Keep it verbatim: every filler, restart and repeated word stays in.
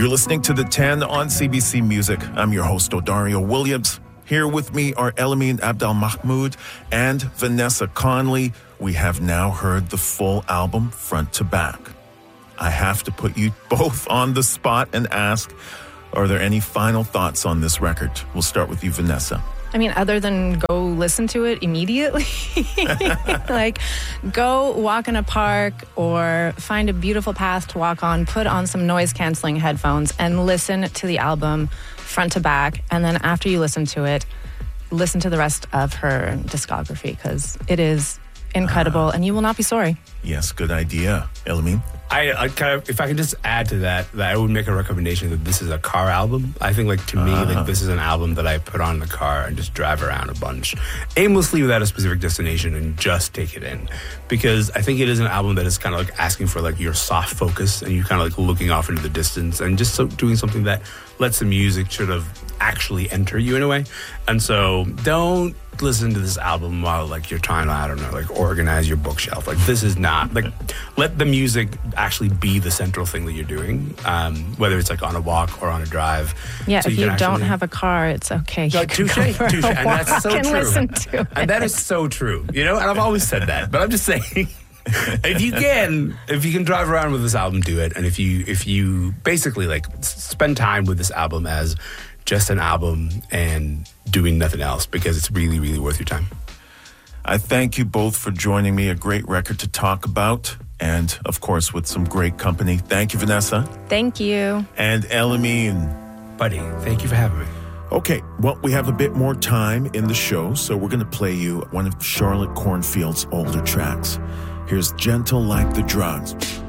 You're listening to The ten on C B C Music. I'm your host, Odario Williams. Here with me are Elamin Abdelmahmoud and Vanessa Conley. We have now heard the full album front to back. I have to put you both on the spot and ask, are there any final thoughts on this record? We'll start with you, Vanessa. I mean, other than go listen to it immediately, like go walk in a park or find a beautiful path to walk on, put on some noise-canceling headphones and listen to the album front to back. And then after you listen to it, listen to the rest of her discography because it is incredible uh, and you will not be sorry. Yes, good idea. Elamin? I, I kind of, if I can just add to that, that I would make a recommendation that this is a car album. I think, like, to me, uh-huh. like, this is an album that I put on in the car and just drive around a bunch, aimlessly without a specific destination, and just take it in. Because I think it is an album that is kind of like asking for, like, your soft focus, and you kind of like looking off into the distance, and just so, doing something that lets the music sort of actually enter you in a way. And so don't listen to this album while, like, you're trying to, I don't know, like, organize your bookshelf. Like, this is not, like, let the music actually be the central thing that you're doing, um, whether it's, like, on a walk or on a drive. Yeah, so if you, you actually, don't have a car, it's okay. No, you can touche, go for touche, a and walk that's so and true. listen to it. And that is so true, you know, and I've always said that, but I'm just saying, if you can, if you can drive around with this album, do it. And if you, if you basically, like, spend time with this album as just an album and doing nothing else, because it's really, really worth your time. I thank you both for joining me. A great record to talk about, and of course with some great company. Thank you, Vanessa. Thank you. And Elamin. Buddy, thank you for having me. Okay, well, we have a bit more time in the show, so we're going to play you one of Charlotte Cornfield's older tracks. Here's Gentle Like the Drugs.